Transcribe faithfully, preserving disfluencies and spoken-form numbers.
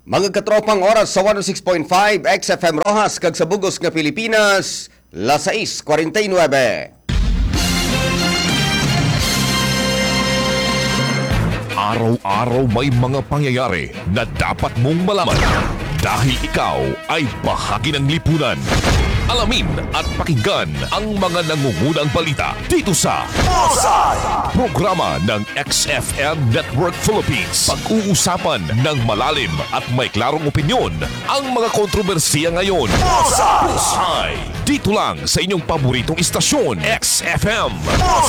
Mga katropang oras sa one oh six point five X F M Rojas kag sa bugos nga Pilipinas, las sais cuarenta y nueve. Araw-araw may mga pangyayari na dapat mong malaman dahil ikaw ay bahagi ng lipunan. Alamin at pakinggan ang mga nangungunang balita dito sa programa ng X F M Network Philippines. Pag-uusapan ng malalim at may klarong opinyon ang mga kontrobersiya ngayon. Pusay! Dito lang sa inyong paboritong istasyon, X F M.